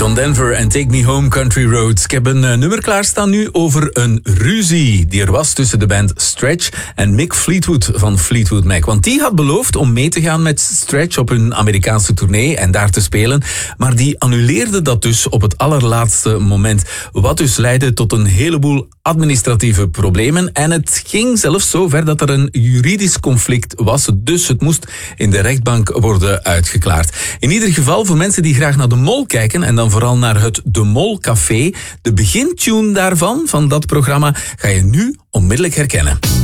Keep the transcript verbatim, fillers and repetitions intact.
John Denver en Take Me Home Country Roads. Ik heb een uh, nummer klaarstaan nu over een ruzie die er was tussen de band Stretch en Mick Fleetwood van Fleetwood Mac. Want die had beloofd om mee te gaan met Stretch op hun Amerikaanse tournee en daar te spelen. Maar die annuleerde dat dus op het allerlaatste moment. Wat dus leidde tot een heleboel administratieve problemen. En het ging zelfs zo ver dat er een juridisch conflict was. Dus het moest in de rechtbank worden uitgeklaard. In ieder geval voor mensen die graag naar de Mol kijken en dan vooral naar het De Mol Café. De begintune daarvan, van dat programma, ga je nu onmiddellijk herkennen.